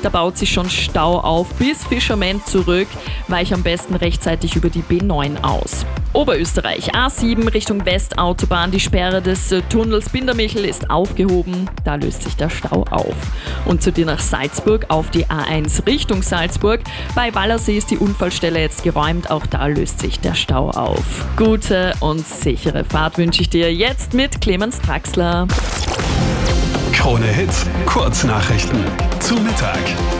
da baut sich schon Stau auf bis Fischerment zurück. Weich am besten rechtzeitig über die B9 aus. Oberösterreich, A7 Richtung Westautobahn. Die Sperre des Tunnels Bindermichel ist aufgehoben. Da löst sich der Stau auf. Und zu dir nach Salzburg auf die A1 Richtung Salzburg. Bei Wallersee ist die Unfallstelle jetzt geräumt. Auch da löst sich der Stau auf. Gute und sichere Fahrt wünsche ich dir jetzt mit Clemens Draxler. Krone Hits, Kurznachrichten zum Mittag.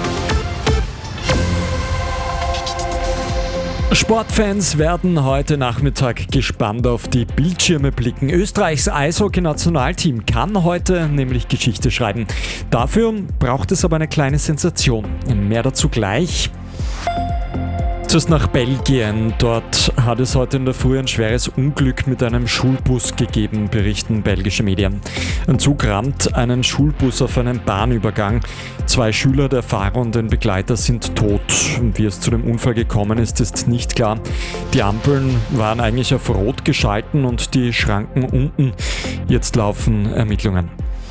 Sportfans werden heute Nachmittag gespannt auf die Bildschirme blicken. Österreichs Eishockey-Nationalteam kann heute nämlich Geschichte schreiben. Dafür braucht es aber eine kleine Sensation. Mehr dazu gleich. Zuerst nach Belgien. Dort hat es heute in der Früh ein schweres Unglück mit einem Schulbus gegeben, berichten belgische Medien. Ein Zug rammt einen Schulbus auf einen Bahnübergang. 2 Schüler, der Fahrer und ein Begleiter, sind tot. Wie es zu dem Unfall gekommen ist nicht klar. Die Ampeln waren eigentlich auf Rot geschalten und die Schranken unten. Jetzt laufen Ermittlungen.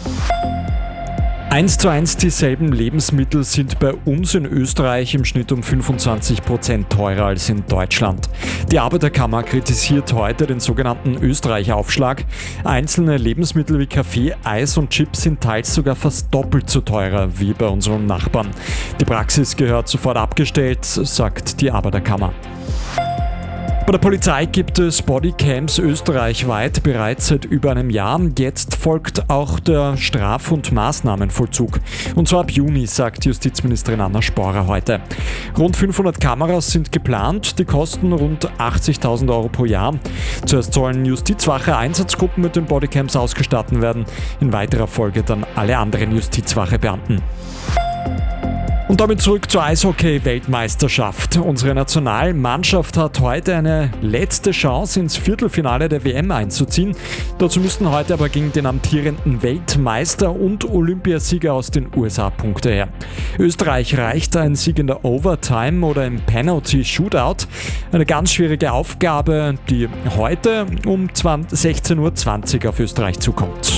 1:1 dieselben Lebensmittel sind bei uns in Österreich im Schnitt um 25% teurer als in Deutschland. Die Arbeiterkammer kritisiert heute den sogenannten Österreich-Aufschlag. Einzelne Lebensmittel wie Kaffee, Eis und Chips sind teils sogar fast doppelt so teurer wie bei unseren Nachbarn. Die Praxis gehört sofort abgestellt, sagt die Arbeiterkammer. Bei der Polizei gibt es Bodycams österreichweit bereits seit über einem Jahr. Jetzt folgt auch der Straf- und Maßnahmenvollzug. Und zwar ab Juni, sagt Justizministerin Anna Sporer heute. Rund 500 Kameras sind geplant, die kosten rund 80.000 Euro pro Jahr. Zuerst sollen Justizwache Einsatzgruppen mit den Bodycams ausgestattet werden, in weiterer Folge dann alle anderen Justizwache-Beamten. Und damit zurück zur Eishockey-Weltmeisterschaft. Unsere Nationalmannschaft hat heute eine letzte Chance, ins Viertelfinale der WM einzuziehen. Dazu müssten heute aber gegen den amtierenden Weltmeister und Olympiasieger aus den USA Punkte her. Österreich reicht ein Sieg in der Overtime oder im Penalty-Shootout. Eine ganz schwierige Aufgabe, die heute um 16:20 Uhr auf Österreich zukommt.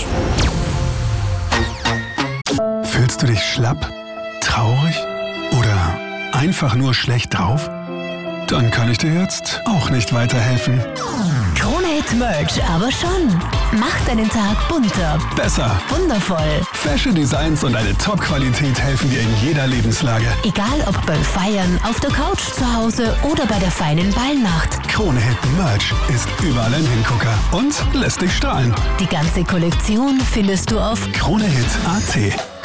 Fühlst du dich schlapp, traurig oder einfach nur schlecht drauf? Dann kann ich dir jetzt auch nicht weiterhelfen. Krone Hit Merch aber schon. Macht deinen Tag bunter, Besser. wundervoll. Fashion Designs und eine Top-Qualität helfen dir in jeder Lebenslage. Egal ob beim Feiern, auf der Couch zu Hause oder bei der feinen Ballnacht. Krone Hit Merch ist überall ein Hingucker und lässt dich strahlen. Die ganze Kollektion findest du auf KroneHit.at